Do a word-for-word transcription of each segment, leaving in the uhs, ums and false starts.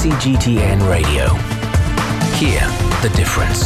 C G T N Radio. Hear the difference.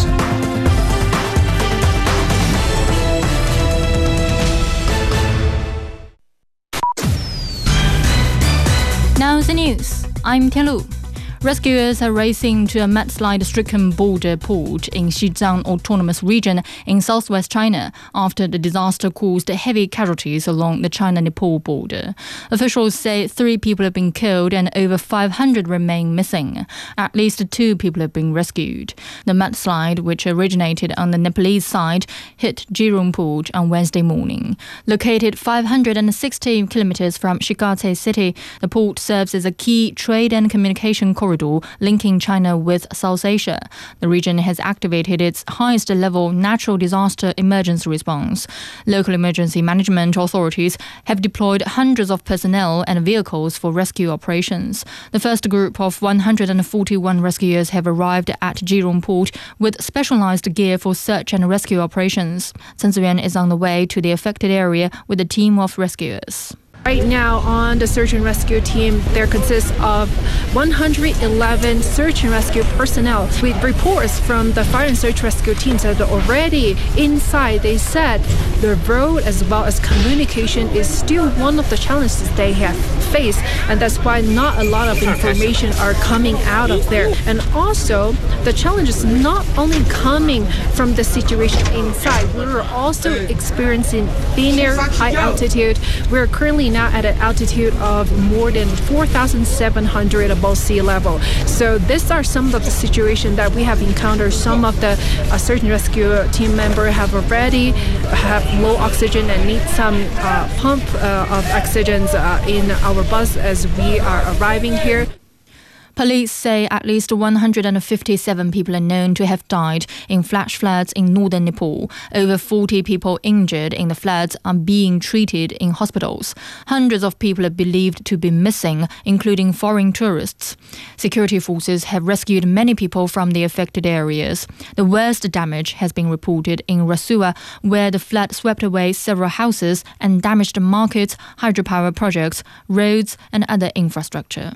Now the news. I'm Tianlu. Rescuers are racing to a mudslide-stricken border port in Xizang Autonomous Region in southwest China after the disaster caused heavy casualties along the China-Nepal border. Officials say three people have been killed and over five hundred remain missing. At least two people have been rescued. The mudslide, which originated on the Nepalese side, hit Jirong Port on Wednesday morning. Located five hundred sixty kilometers from Shikate City, the port serves as a key trade and communication corridor linking China with South Asia. The region has activated its highest level natural disaster emergency response. Local emergency management authorities have deployed hundreds of personnel and vehicles for rescue operations. The first group of one hundred forty-one rescuers have arrived at Jirong Port with specialized gear for search and rescue operations. Chen Ziyuan is on the way to the affected area with a team of rescuers. Right now on the search and rescue team, there consists of one hundred eleven search and rescue personnel. With reports from the fire and search rescue teams that are already inside, they said the road as well as communication is still one of the challenges they have faced, and that's why not a lot of information are coming out of there. And also, the challenge is not only coming from the situation inside, we're also experiencing thinner high altitude. We're currently now at an altitude of more than four thousand seven hundred above sea level. So these are some of the situations that we have encountered. Some of the uh, search and rescue team members have already have low oxygen and need some uh, pump uh, of oxygen uh, in our bus as we are arriving here. Police say at least one hundred fifty-seven people are known to have died in flash floods in northern Nepal. Over forty people injured in the floods are being treated in hospitals. Hundreds of people are believed to be missing, including foreign tourists. Security forces have rescued many people from the affected areas. The worst damage has been reported in Rasua, where the flood swept away several houses and damaged markets, hydropower projects, roads, and other infrastructure.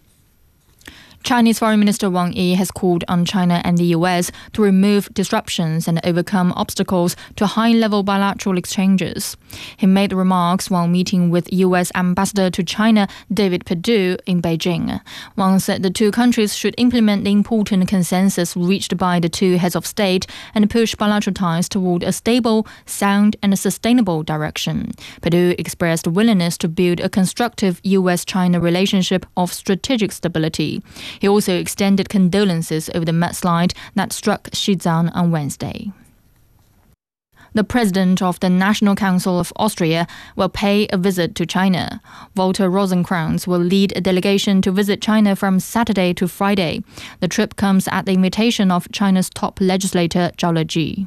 Chinese Foreign Minister Wang Yi has called on China and the U S to remove disruptions and overcome obstacles to high-level bilateral exchanges. He made the remarks while meeting with U S Ambassador to China David Perdue in Beijing. Wang said the two countries should implement the important consensus reached by the two heads of state and push bilateral ties toward a stable, sound, and sustainable direction. Perdue expressed a willingness to build a constructive U S China relationship of strategic stability. He also extended condolences over the mudslide that struck Xizang on Wednesday. The president of the National Council of Austria will pay a visit to China. Walter Rosenkranz will lead a delegation to visit China from Saturday to Friday. The trip comes at the invitation of China's top legislator Zhao Leji.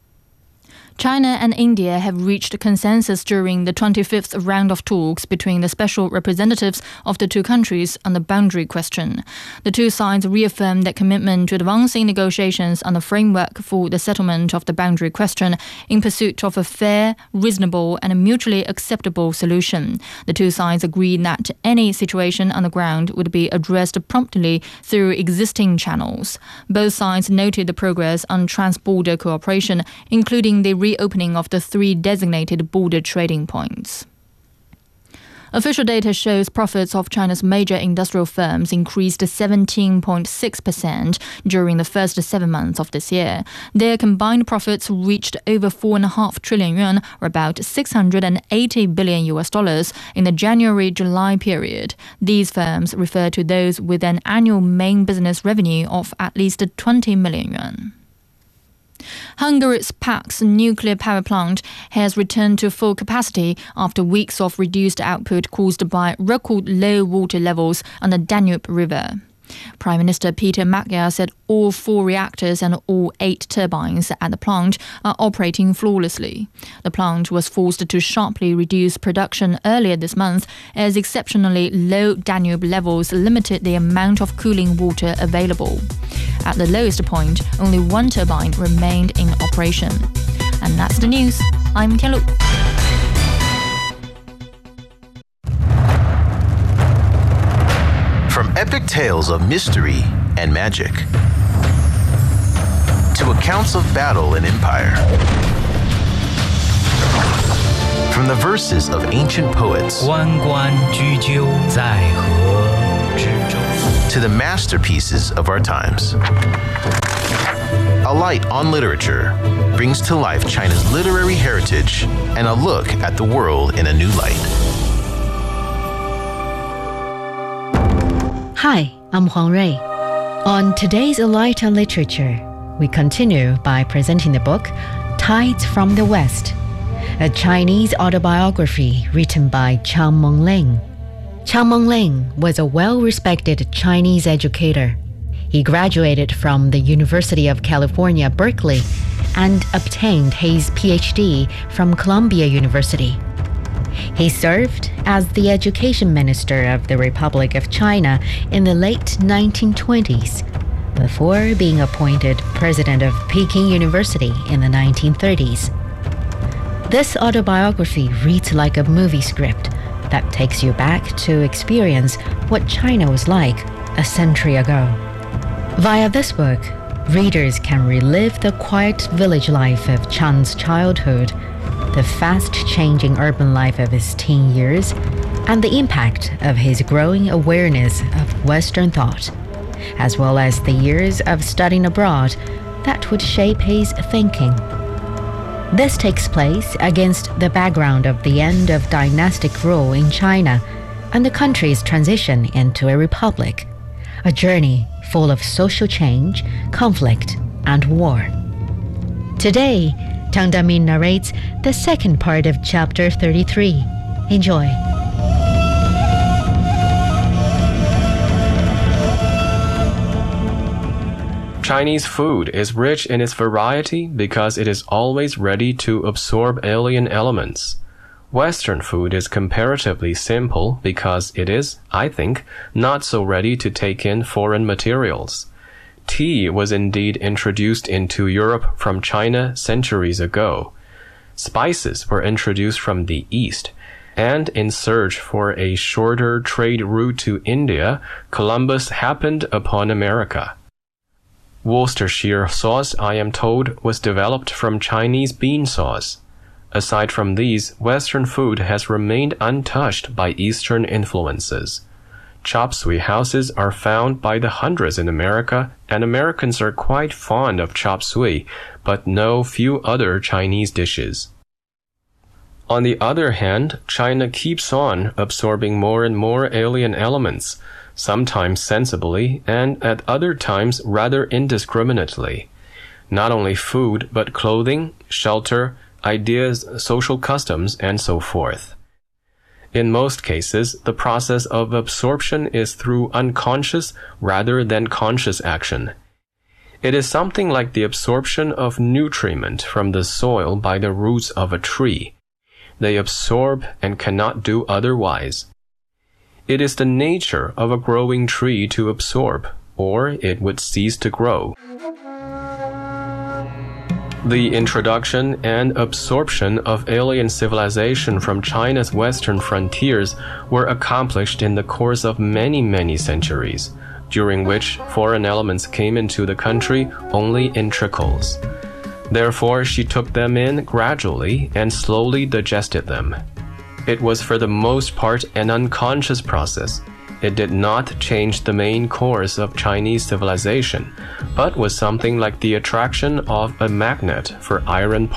China and India have reached consensus during the twenty-fifth round of talks between the special representatives of the two countries on the boundary question. The two sides reaffirmed their commitment to advancing negotiations on the framework for the settlement of the boundary question in pursuit of a fair, reasonable, and mutually acceptable solution. The two sides agreed that any situation on the ground would be addressed promptly through existing channels. Both sides noted the progress on trans-border cooperation, including the reopening of the three designated border trading points. Official data shows profits of China's major industrial firms increased seventeen point six percent during the first seven months of this year. Their combined profits reached over four point five trillion yuan, or about six hundred eighty billion U S dollars, in the January-July period. These firms refer to those with an annual main business revenue of at least twenty million yuan. Hungary's Paks nuclear power plant has returned to full capacity after weeks of reduced output caused by record low water levels on the Danube River. Prime Minister Peter Magyar said all four reactors and all eight turbines at the plant are operating flawlessly. The plant was forced to sharply reduce production earlier this month as exceptionally low Danube levels limited the amount of cooling water available. At the lowest point, only one turbine remained in operation. And that's the news. I'm Tianlu. From epic tales of mystery and magic, to accounts of battle and empire. From the verses of ancient poets 万观雎鸠，在河之洲 to the masterpieces of our times. A Light on Literature brings to life China's literary heritage and a look at the world in a new light. Hi, I'm Huang Rui. On today's A Light on Literature, we continue by presenting the book Tides from the West, a Chinese autobiography written by Chang Mengling. Chang Mengling was a well-respected Chinese educator. He graduated from the University of California, Berkeley, and obtained his P H D from Columbia University. He served as the education minister of the Republic of China in the late nineteen twenties, before being appointed president of Peking University in the nineteen thirties. This autobiography reads like a movie script that takes you back to experience what China was like a century ago. Via this book, readers can relive the quiet village life of Chang's childhood, the fast-changing urban life of his teen years, and the impact of his growing awareness of Western thought, as well as the years of studying abroad that would shape his thinking. This takes place against the background of the end of dynastic rule in China and the country's transition into a republic, a journey full of social change, conflict, and war. Today, Tang Damin narrates the second part of chapter thirty-three. Enjoy. Chinese food is rich in its variety because it is always ready to absorb alien elements. Western food is comparatively simple because it is, I think, not so ready to take in foreign materials. Tea was indeed introduced into Europe from China centuries ago. Spices were introduced from the East, and in search for a shorter trade route to India, Columbus happened upon America. Worcestershire sauce, I am told, was developed from Chinese bean sauce. Aside from these, Western food has remained untouched by Eastern influences. Chop suey houses are found by the hundreds in America, and Americans are quite fond of chop suey, but know few other Chinese dishes. On the other hand, China keeps on absorbing more and more alien elements, sometimes sensibly, and at other times rather indiscriminately. Not only food, but clothing, shelter, ideas, social customs, and so forth. In most cases, the process of absorption is through unconscious rather than conscious action. It is something like the absorption of nutriment from the soil by the roots of a tree. They absorb and cannot do otherwise. It is the nature of a growing tree to absorb, or it would cease to grow. The introduction and absorption of alien civilization from China's western frontiers were accomplished in the course of many, many centuries, during which foreign elements came into the country only in trickles. Therefore, she took them in gradually and slowly digested them. It was for the most part an unconscious process. It did not change the main course of Chinese civilization, but was something like the attraction of a magnet for iron